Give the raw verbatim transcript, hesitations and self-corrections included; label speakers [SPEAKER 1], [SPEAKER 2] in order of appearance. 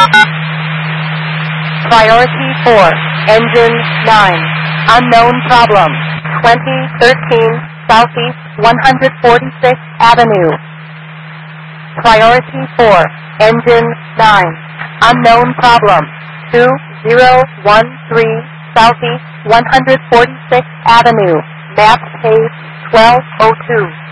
[SPEAKER 1] Priority four, engine nine, unknown problem, twenty thirteen Southeast one hundred forty-sixth Avenue. Priority four, engine nine, unknown problem, two zero one three Southeast one hundred forty-sixth Avenue, map page twelve oh two.